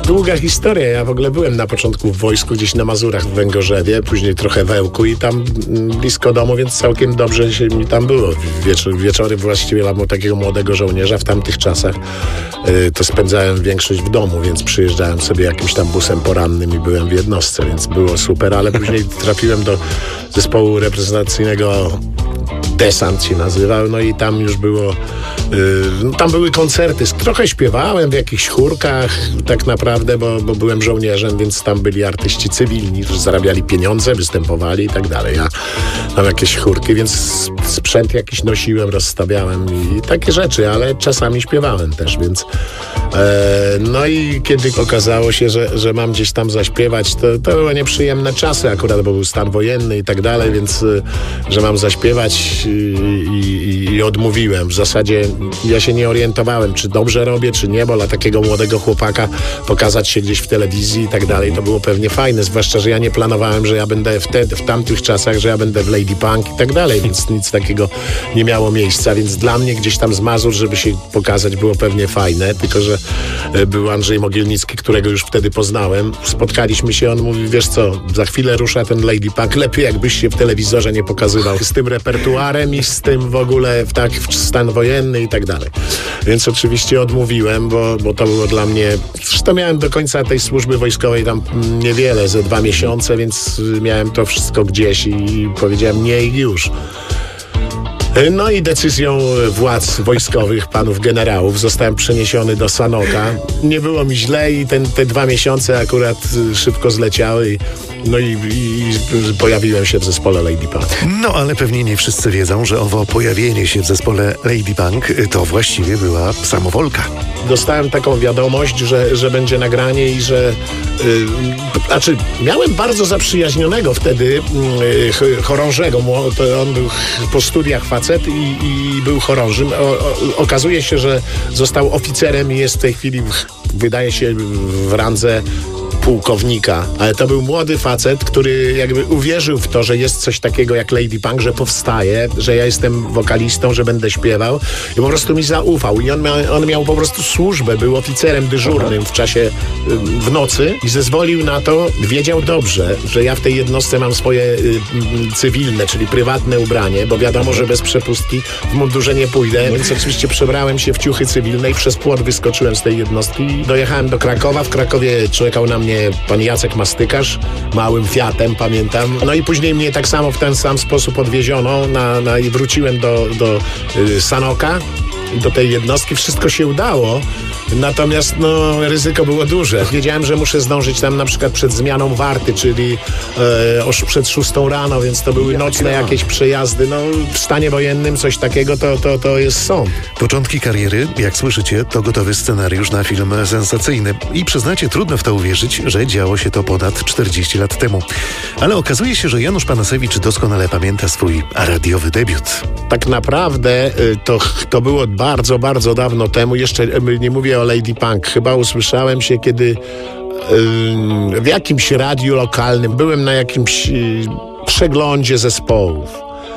długa historia. Ja w ogóle byłem na początku w wojsku gdzieś na Mazurach w Węgorzewie, później trochę w Ełku i tam blisko domu, więc całkiem dobrze się mi tam było. Wieczory właściwie dla takiego młodego żołnierza w tamtych czasach to spędzałem większość w domu, więc przyjeżdżałem sobie jakimś tam busem porannym i byłem w jednostce, więc było super, ale później trafiłem do zespołu reprezentacyjnego Desant się nazywał, no i tam już było, tam były koncerty, trochę śpiewałem w jakichś chórkach tak naprawdę, bo byłem żołnierzem, więc tam byli artyści cywilni, którzy zarabiali pieniądze, występowali i tak dalej. Ja tam jakieś chórki, więc sprzęt jakiś nosiłem, rozstawiałem i takie rzeczy, ale czasami śpiewałem też, więc no i kiedy okazało się, że mam gdzieś tam zaśpiewać, to były nieprzyjemne czasy akurat, bo był stan wojenny i tak dalej, więc że mam zaśpiewać i odmówiłem. W zasadzie ja się nie orientowałem, czy dobrze robię, czy nie, bo dla takiego młodego chłopaka pokazać się gdzieś w telewizji i tak dalej, to było pewnie fajne, zwłaszcza, że ja nie planowałem, że ja będę w tamtych czasach, że ja będę w Lady Punk i tak dalej, więc nic takiego nie miało miejsca, więc dla mnie gdzieś tam z Mazur, żeby się pokazać, było pewnie fajne, tylko że był Andrzej Mogielnicki, którego już wtedy poznałem. Spotkaliśmy się, on mówi, wiesz co, za chwilę rusza ten Lady Punk, lepiej jakbyś się w telewizorze nie pokazywał z tym repertuarem i z tym w ogóle w stan wojenny i tak dalej. Więc oczywiście odmówiłem, bo to było dla mnie, zresztą miałem do końca tej służby wojskowej tam niewiele, ze 2 miesiące, więc miałem to wszystko gdzieś i powiedziałem nie i już. No i decyzją władz wojskowych, panów generałów, zostałem przeniesiony do Sanoka. Nie było mi źle i te 2 miesiące akurat szybko zleciały i pojawiłem się w zespole Lady Punk. No ale pewnie nie wszyscy wiedzą, że owo pojawienie się w zespole Lady Punk to właściwie była samowolka. Dostałem taką wiadomość, że będzie nagranie i że... miałem bardzo zaprzyjaźnionego wtedy chorążego. On był po studiach facet i był chorążym. Okazuje się, że został oficerem i jest w tej chwili, wydaje się, w randze pułkownika, ale to był młody facet, który jakby uwierzył w to, że jest coś takiego jak Lady Punk, że powstaje, że ja jestem wokalistą, że będę śpiewał i po prostu mi zaufał i on miał po prostu służbę, był oficerem dyżurnym w nocy i zezwolił na to, wiedział dobrze, że ja w tej jednostce mam swoje cywilne, czyli prywatne ubranie, bo wiadomo, że bez przepustki w mundurze nie pójdę, więc oczywiście przebrałem się w ciuchy cywilne i przez płot wyskoczyłem z tej jednostki i dojechałem do Krakowa. W Krakowie czekał na mnie pan Jacek Mastykarz, małym Fiatem, pamiętam. No i później mnie tak samo w ten sam sposób odwieziono i wróciłem do Sanoka, do tej jednostki. Wszystko się udało, natomiast ryzyko było duże. Wiedziałem, że muszę zdążyć tam na przykład przed zmianą warty, czyli przed 6 rano, więc to były nocne jakieś przejazdy. W stanie wojennym coś takiego to jest sąd. Początki kariery, jak słyszycie, to gotowy scenariusz na film sensacyjny. I przyznacie, trudno w to uwierzyć, że działo się to ponad 40 lat temu. Ale okazuje się, że Janusz Panasewicz doskonale pamięta swój radiowy debiut. Tak naprawdę to było bardzo, bardzo dawno temu. Jeszcze nie mówię o Lady Punk. Chyba usłyszałem się, kiedy w jakimś radiu lokalnym byłem na jakimś przeglądzie zespołów.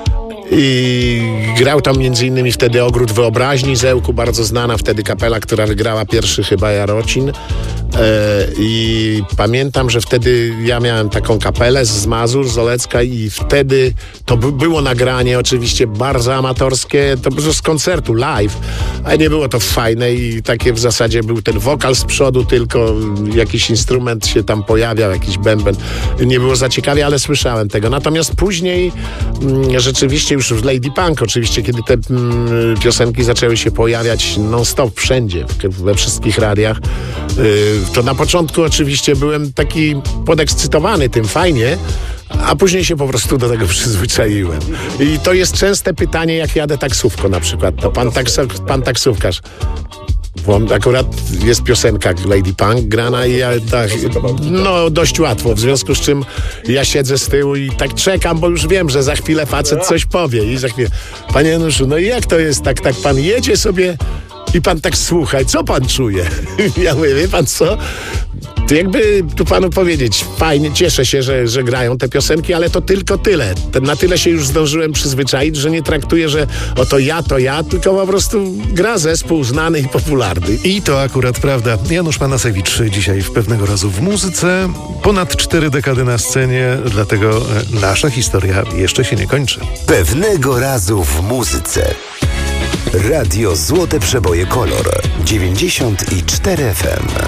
I grał tam m.in. wtedy Ogród Wyobraźni z Ełku, bardzo znana wtedy kapela, która wygrała pierwszy chyba Jarocin. I pamiętam, że wtedy ja miałem taką kapelę z Mazur, z Olecka i wtedy to było nagranie oczywiście bardzo amatorskie, to było z koncertu live, ale nie było to fajne i takie w zasadzie był ten wokal z przodu, tylko jakiś instrument się tam pojawiał, jakiś bęben. Nie było za ciekawie, ale słyszałem tego. Natomiast później rzeczywiście już w Lady Punk oczywiście, kiedy te piosenki zaczęły się pojawiać non-stop wszędzie, we wszystkich radiach, to na początku oczywiście byłem taki podekscytowany tym, fajnie, a później się po prostu do tego przyzwyczaiłem. I to jest częste pytanie, jak jadę taksówką na przykład. To pan taksówkarz. Bo akurat jest piosenka Lady Punk grana i ja tak, dość łatwo, w związku z czym ja siedzę z tyłu i tak czekam, bo już wiem, że za chwilę facet coś powie i za chwilę, panie Januszu, i jak to jest, tak pan jedzie sobie i pan tak słucha, co pan czuje? Ja mówię, wie pan co? To jakby tu panu powiedzieć, fajnie, cieszę się, że grają te piosenki, ale to tylko tyle. Na tyle się już zdążyłem przyzwyczaić, że nie traktuję, że to ja, tylko po prostu gra zespół znany i popularny. I to akurat prawda. Janusz Panasewicz dzisiaj w Pewnego razu w muzyce. Ponad 4 dekady na scenie, dlatego nasza historia jeszcze się nie kończy. Pewnego razu w muzyce. Radio Złote Przeboje Kolor 94 FM.